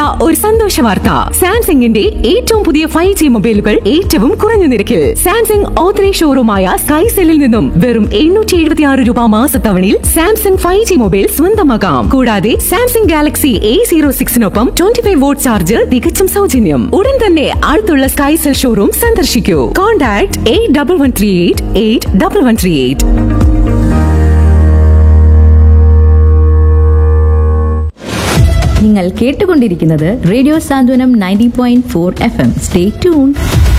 ഒരു സന്തോഷ വാർത്ത. സാംസങ്ങിന്റെ ഏറ്റവും പുതിയ 5G മൊബൈലുകൾ ഏറ്റവും കുറഞ്ഞ നിരക്കിൽ സാംസങ് ഓത്തറൈസ്ഡ് ഷോറൂമായ സ്കൈസെല്ലിൽ നിന്നും വെറും 876 രൂപ മാസത്തവണയിൽ സാംസങ് 5G മൊബൈൽ സ്വന്തമാക്കാം. കൂടാതെ സാംസങ് ഗാലക്സി A06-നൊപ്പം 25 വോട്ട് ചാർജർ തികച്ചും സൗജന്യം. ഉടൻ തന്നെ അടുത്തുള്ള സ്കൈസെൽ ഷോറൂം സന്ദർശിക്കൂ. കോൺടാക്ട് 8138 നിങ്ങൾ കേട്ടുകൊണ്ടിരിക്കുന്നത് റേഡിയോ സാന്ത്വനം 90.4 FM. Stay tune.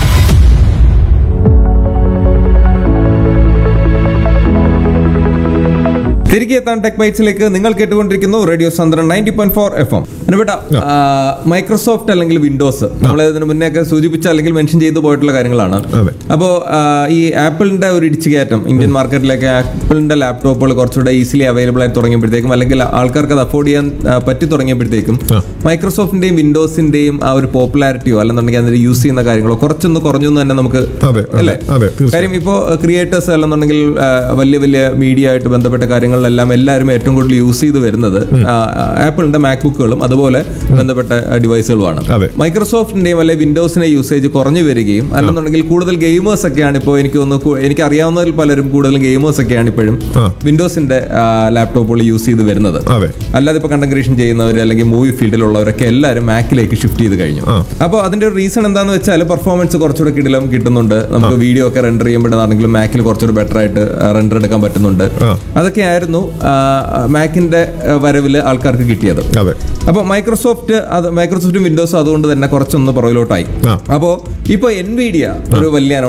തിരികെ എത്താൻ ടെക് ബൈറ്റ്സിലേക്ക് നിങ്ങൾ കേട്ടുകൊണ്ടിരിക്കുന്നു റേഡിയോ സാന്ത്വനം 90.4 FM. മൈക്രോസോഫ്റ്റ് അല്ലെങ്കിൽ വിൻഡോസ് നമ്മൾ ഇതിന് മുന്നേ ഒക്കെ സൂചിപ്പിച്ച അല്ലെങ്കിൽ മെൻഷൻ ചെയ്തു പോയിട്ടുള്ള കാര്യങ്ങളാണ്. അപ്പോൾ ഈ ആപ്പിളിന്റെ ഒരു ഇടിച്ചുകയറ്റം ഇന്ത്യൻ മാർക്കറ്റിലേക്ക് ആപ്പിളിന്റെ ലാപ്ടോപ്പുകൾ കുറച്ചുകൂടെ ഈസിലി അവൈലബിൾ ആയി തുടങ്ങിയപ്പോഴത്തേക്കും അല്ലെങ്കിൽ ആൾക്കാർക്ക് അത് അഫോർഡ് ചെയ്യാൻ പറ്റി തുടങ്ങിയപ്പോഴത്തേക്കും മൈക്രോസോഫ്റ്റിന്റെയും വിൻഡോസിന്റെയും ആ ഒരു പോപ്പുലാരിറ്റിയോ അല്ലെന്നുണ്ടെങ്കിൽ അതിന് യൂസ് ചെയ്യുന്ന കാര്യങ്ങളോ കുറച്ചൊന്ന് കുറഞ്ഞു എന്ന് തന്നെ നമുക്ക് അല്ലേ. കാര്യം ഇപ്പോൾ ക്രിയേറ്റേഴ്സ് അല്ലെന്നുണ്ടെങ്കിൽ വലിയ വലിയ മീഡിയ ആയിട്ട് ബന്ധപ്പെട്ട കാര്യങ്ങളിലെല്ലാം എല്ലാവരും ഏറ്റവും കൂടുതൽ യൂസ് ചെയ്ത് വരുന്നത് ആപ്പിളിന്റെ മാക്ബുക്കുകളും അതുപോലെ ബന്ധപ്പെട്ട ഡിവൈസുകളുമാണ്. മൈക്രോസോഫ്റ്റിന്റെയും അല്ലെങ്കിൽ വിൻഡോസിന്റെ യൂസേജ് കുറഞ്ഞു വരികയും അല്ലെന്നുണ്ടെങ്കിൽ കൂടുതൽ ഗെയിമേഴ്സ് ഒക്കെയാണ് ഇപ്പോൾ എനിക്ക് അറിയാവുന്നതിൽ പലരും കൂടുതൽ ഗെയിമേഴ്സ് ഒക്കെയാണ് ഇപ്പോഴും വിൻഡോസിന്റെ ലാപ്ടോപ്പുകൾ യൂസ് ചെയ്ത് വരുന്നത്. അല്ലാതെ ഇപ്പൊ കണ്ടന്റ് ക്രിയേഷൻ ചെയ്യുന്നവർ അല്ലെങ്കിൽ മൂവി ഫീൽഡിലുള്ളവരൊക്കെ എല്ലാവരും മാക്കിലേക്ക് ഷിഫ്റ്റ് ചെയ്ത് കഴിഞ്ഞു. അപ്പോൾ അതിന്റെ ഒരു റീസൺ എന്താണെന്ന് വെച്ചാൽ പെർഫോമൻസ് കുറച്ചുകൂടെ കിടിലം കിട്ടുന്നുണ്ട്. നമുക്ക് വീഡിയോ ഒക്കെ റെൻഡർ ചെയ്യുമ്പോഴാണെങ്കിലും മാക്കിൽ കുറച്ചുകൂടെ ബെറ്റർ ആയിട്ട് റെൻഡർ എടുക്കാൻ പറ്റുന്നുണ്ട്. അതൊക്കെയായിരുന്നു മാക്കിന്റെ വരവില് ആൾക്കാർക്ക് കിട്ടിയത്. അപ്പോൾ മൈക്രോസോഫ്റ്റും വിൻഡോസും അതുകൊണ്ട് തന്നെ കുറച്ചൊന്ന് പുറകിലോട്ടായി. അപ്പോൾ ഇപ്പൊ എൻവിഡിയ ഒരു വലിയ